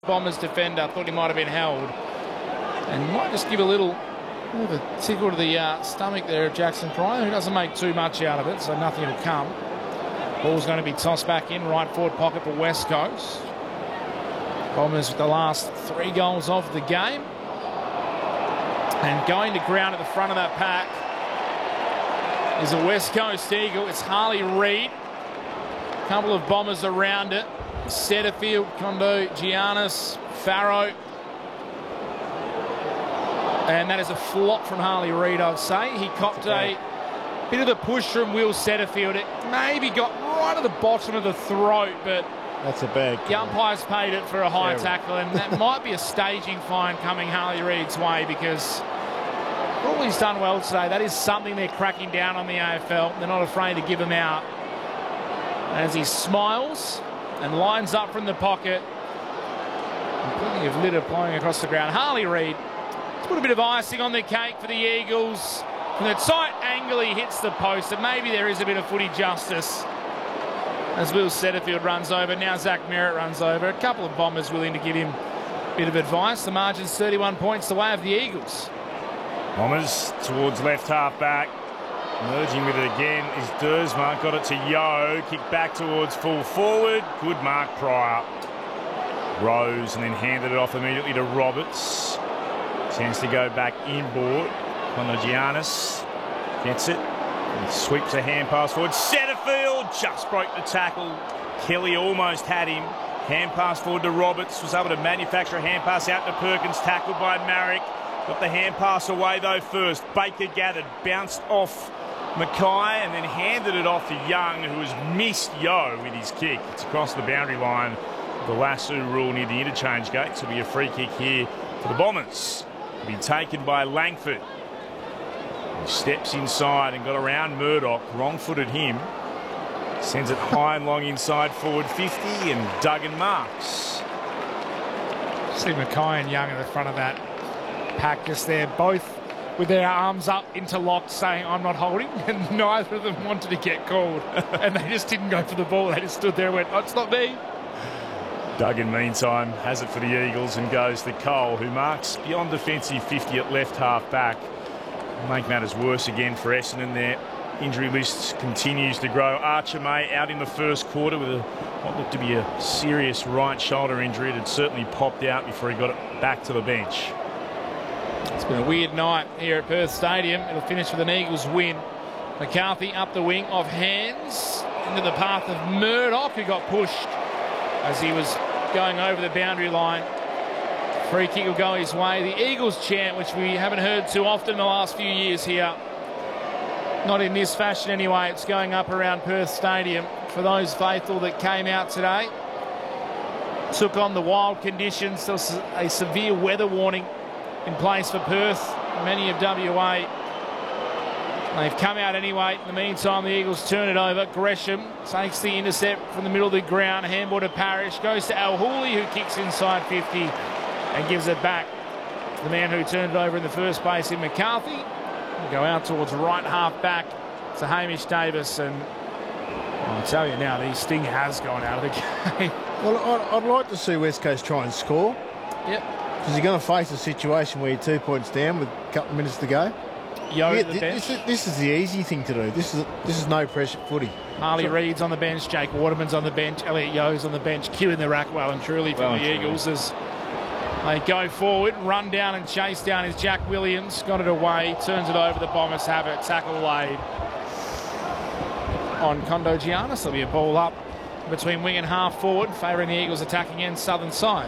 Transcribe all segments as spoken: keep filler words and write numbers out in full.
Bombers defender, thought he might have been held, and might just give a little bit of a tickle to the uh, stomach there of Jackson Pryor, who doesn't make too much out of it, so nothing will come. Ball's going to be tossed back in, right forward pocket for West Coast. Bombers with the last three goals of the game. And going to ground at the front of that pack is a West Coast Eagle. It's Harley Reid. A couple of Bombers around it. Setterfield, Kondo, Giannis, Farrow. And that is a flop from Harley Reid, I'd say. He copped a bit of the push from Will Setterfield. It maybe got right at the bottom of the throat, but that's a bad the umpires paid it for a high yeah. tackle, and that might be a staging fine coming Harley Reid's way, because all he's done well today. That is something they're cracking down on the A F L. They're not afraid to give him out. As he smiles and lines up from the pocket, and plenty of litter flying across the ground. Harley Reid has put a bit of icing on the cake for the Eagles. From the tight angle, he hits the post, and maybe there is a bit of footy justice as Will Setterfield runs over. Now Zach Merritt runs over. A couple of Bombers willing to give him a bit of advice. The margin's thirty-one points the way of the Eagles. Bombers towards left half back. Merging with it again is Dersma. Got it to Yo. Kick back towards full forward. Good mark, Pryor. Rose and then handed it off immediately to Roberts. Chance to go back inboard. Giannis gets it. And sweeps a hand pass forward. Setterfield just broke the tackle. Kelly almost had him. Hand pass forward to Roberts. Was able to manufacture a hand pass out to Perkins. Tackled by Marrick. Got the hand pass away though first. Baker gathered. Bounced off Mackay and then handed it off to Young, who has missed Yo with his kick. It's across the boundary line. The lasso rule near the interchange gates. It'll be a free kick here for the Bombers. It'll be taken by Langford. He steps inside and got around Murdoch. Wrong-footed him. Sends it high and long inside forward fifty, and Duggan marks. See Mackay and Young at the front of that pack just there, both with their arms up interlocked, saying I'm not holding, and neither of them wanted to get called. And they just didn't go for the ball. They just stood there and went, oh, it's not me. Duggan, meantime, has it for the Eagles and goes to Cole, who marks beyond defensive fifty at left half back. Make matters worse again for Essendon. Their injury list continues to grow. Archer May out in the first quarter with a, what looked to be a serious right shoulder injury. It had certainly popped out before he got it back to the bench. It's been a weird night here at Perth Stadium. It'll finish with an Eagles win. McCarthy up the wing, off hands, into the path of Murdoch, who got pushed as he was going over the boundary line. Free kick will go his way. The Eagles chant, which we haven't heard too often in the last few years here. Not in this fashion anyway. It's going up around Perth Stadium for those faithful that came out today. Took on the wild conditions. There was a severe weather warning in place for Perth. Many of W A. They've come out anyway. In the meantime, the Eagles turn it over. Gresham takes the intercept from the middle of the ground. Handball to Parrish. Goes to Al Hooley, who kicks inside fifty and gives it back to the man who turned it over in the first place in McCarthy. Go out towards right half back to Hamish Davis, and I'll tell you now, the sting has gone out of the game. Well, I'd like to see West Coast try and score. Yep. Because you're going to face a situation where you're two points down with a couple of minutes to go. Yo yeah, the bench. This is, this is the easy thing to do. This is this is no pressure footy. Harley Reid's on the bench. Jake Waterman's on the bench. Elliot Yo's on the bench. Queuing the rack well and truly from well the Eagles as they go forward. Run down and chase down is Jack Williams. Got it away. Turns it over. The Bombers have it. Tackle laid on Kondo Giannis. There'll be a ball up between wing and half forward, favouring the Eagles attacking end southern side.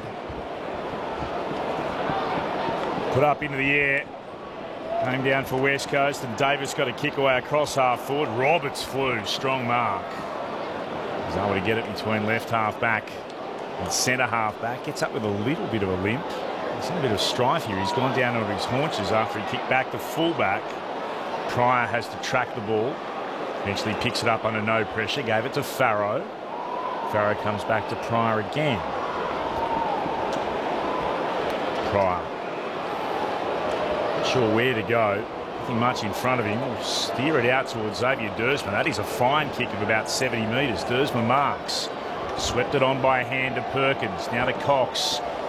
Put up into the air. Came down for West Coast, and Davis got a kick away across half forward. Roberts flew. Strong mark. He's able to get it between left half back and centre half back. Gets up with a little bit of a limp. There's a bit of strife here. He's gone down over his haunches after he kicked back to fullback. Pryor has to track the ball. Eventually picks it up under no pressure. Gave it to Farrow. Farrow comes back to Pryor again. Pryor. Not sure where to go. Nothing much in front of him. We'll steer it out towards Xavier Dersma. That is a fine kick of about seventy metres. Dersma marks. Swept it on by a hand to Perkins. Now to Cox.